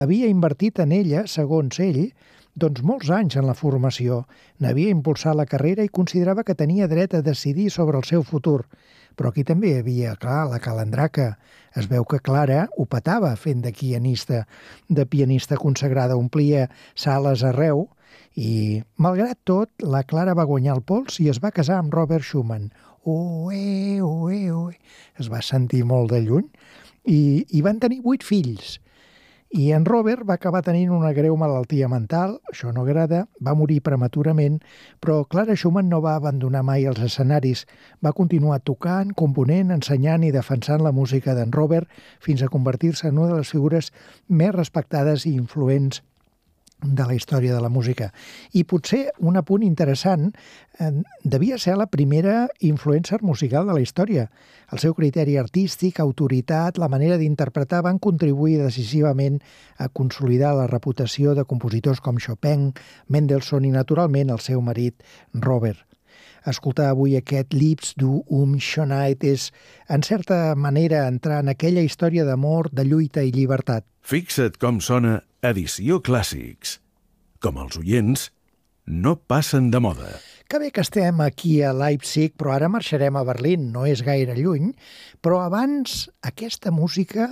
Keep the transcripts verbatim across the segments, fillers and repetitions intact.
Havia invertit en ella, segons ell, doncs molts anys en la formació. N'havia impulsat la carrera i considerava que tenia dret a decidir sobre el seu futur. Però aquí també hi havia, clar, la calandraca. Es veu que Clara ho petava fent de pianista, de pianista consagrada, omplia sales arreu i, malgrat tot, la Clara va guanyar el pols i es va casar amb Robert Schumann. Oe, oe, oe. Es va sentir molt de lluny i, i van tenir vuit fills. I en Robert va acabar tenint una greu malaltia mental, això no agrada, va morir prematurament, però Clara Schumann no va abandonar mai els escenaris. Va continuar tocant, component, ensenyant i defensant la música d'en Robert fins a convertir-se en una de les figures més respectades i influents de la història de la música. I potser un apunt interessant, eh, devia ser la primera influencer musical de la història. El seu criteri artístic, autoritat, la manera d'interpretar van contribuir decisivament a consolidar la reputació de compositors com Chopin, Mendelssohn i, naturalment, el seu marit, Robert. Escoltar avui aquest Liebst du um Schönheit és, en certa manera, entrar en aquella història d'amor, de lluita i llibertat. Fixa't com sona Edició Clàssics. Com els oients, no passen de moda. Que bé que estem aquí a Leipzig, però ara marxarem a Berlín, no és gaire lluny, però abans aquesta música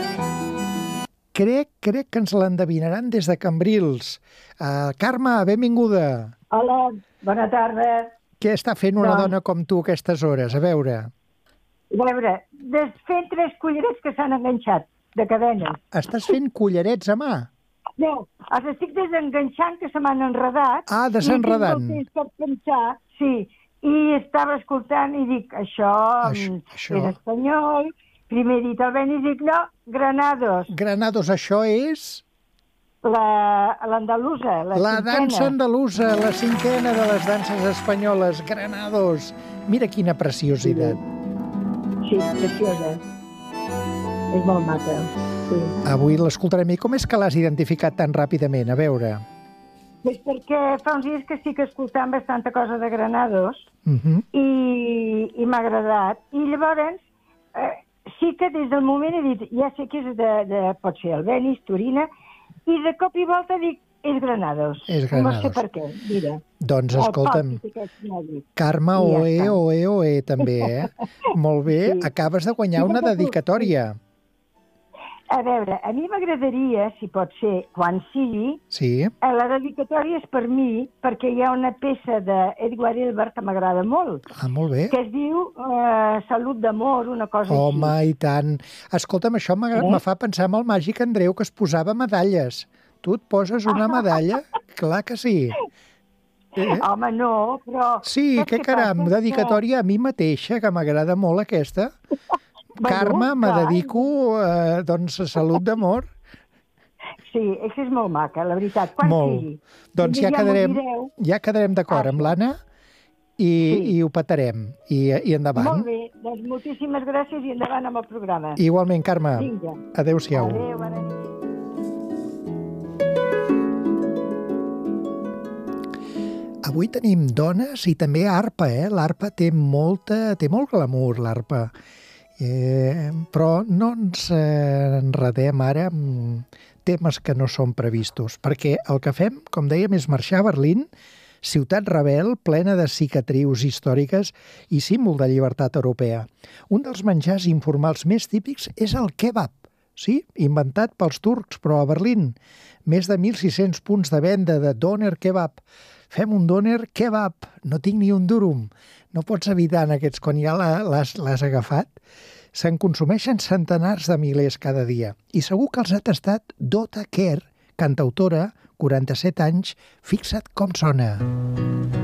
crec, crec que ens l'endevinaran des de Cambrils. Uh, Carme, benvinguda. Hola, bona tarda. Què està fent una doncs... dona com tu a aquestes hores? A veure. A veure, des... fent tres cullerets que s'han enganxat de cadena. Estàs fent cullerets a mà? No, els estic desenganxant que se m'han enredat. Ah, desenredant. I tinc molt temps per pensar, sí. I estava escoltant i dic, això, això, això... és espanyol. Primer he dit el ben i dic, no, Granados. Granados, això és... L'andalusa, la, la, la cinquena. dansa andalusa, la cinquena de les danses espanyoles, Granados. Mira quina preciositat. Sí, preciosa. És molt maca. Sí. Avui l'escoltarem. I com és que l'has identificat tan ràpidament? A veure. És perquè fa uns dies que estic escoltant bastanta cosa de Granados uh -huh. i, i m'ha agradat. I llavors eh, sí que des del moment he dit, ja sé que és de, de pot ser Albéniz, Turina, i de cop i volta dic, és Granados. És Granados. No sé per què, mira. Doncs escolta'm, Carme, oe, ja oe, oe, també, eh? Molt bé, sí. Acabes de guanyar una dedicatòria. A veure, a mi m'agradaria, si pot ser, quan sigui, sí. La dedicatòria és per mi, perquè hi ha una peça d'Edward Elgar que m'agrada molt. Ah, molt bé. Que es diu uh, Salut d'amor, una cosa Home, així. Home, i tant. Escolta'm, això eh? me fa pensar en el màgic Andreu, que es posava medalles. Tu et poses una medalla? Clar que sí. Eh? Home, no, però... Sí, que caram, dedicatòria a mi mateixa, que m'agrada molt aquesta. Carme, me dedico eh, doncs, a Salut d'amor. Sí, és molt maca, la veritat. Quan molt. sigui. Doncs ja, ja quedarem, ja quedarem d'acord amb l'Anna i, sí. i ho petarem. I, I endavant. Molt bé, doncs moltíssimes gràcies i endavant amb el programa. Igualment, Carme. Vinga. Adéu-siau. Adéu, bona nit. Avui tenim dones i també arpa, eh? L'arpa té molta, té molt glamour, l'arpa. Eh, però no ens eh, enredem ara amb temes que no són previstos, perquè el que fem, com dèiem, és marxar a Berlín, ciutat rebel, plena de cicatrius històriques i símbol de llibertat europea. Un dels menjars informals més típics és el kebab, sí, inventat pels turcs, però a Berlín. Més de mil sis-cents punts de venda de doner kebab. Fem un doner kebab, no tinc ni un durum. No pots evitar en aquests, quan ja l'has agafat. Se'n consumeixen centenars de milers cada dia. I segur que els ha tastat Dota Kerr, cantautora, quaranta-set anys, fixa't com sona.